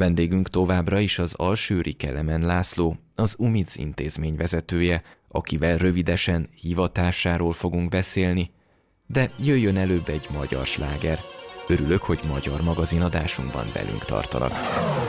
Vendégünk továbbra is az Alsőri Kelemen László, az UMIC intézmény vezetője, akivel rövidesen hivatásáról fogunk beszélni, de jöjjön előbb egy magyar sláger. Örülök, hogy magyar magazinadásunkban velünk tartanak.